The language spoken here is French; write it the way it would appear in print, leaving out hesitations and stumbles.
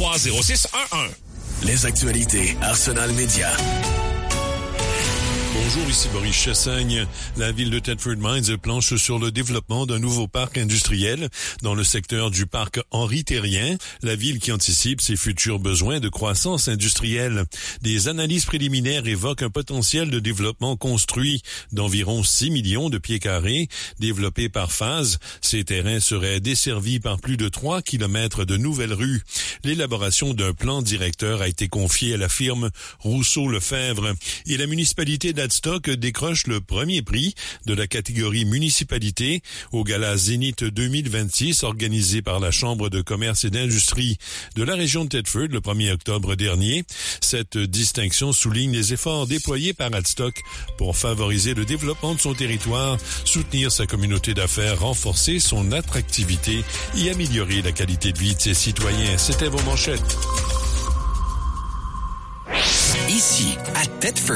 603-0611. Les actualités Arsenal Média. Bonjour, ici Boris Chassagne. La ville de Thetford Mines planche sur le développement d'un nouveau parc industriel dans le secteur du parc Henri-Terrien, la ville qui anticipe ses futurs besoins de croissance industrielle. Des analyses préliminaires évoquent un potentiel de développement construit d'environ 6 millions de pieds carrés, développés par phase. Ces terrains seraient desservis par plus de 3 kilomètres de nouvelles rues. L'élaboration d'un plan directeur a été confiée à la firme Rousseau-Lefebvre et la municipalité d'Adstock décroche le premier prix de la catégorie municipalité au Gala Zénith 2026 organisé par la Chambre de commerce et d'industrie de la région de Thetford le 1er octobre dernier. Cette distinction souligne les efforts déployés par Adstock pour favoriser le développement de son territoire, soutenir sa communauté d'affaires, renforcer son attractivité et améliorer la qualité de vie de ses citoyens. C'était vos manchettes. Ici, à Thetford.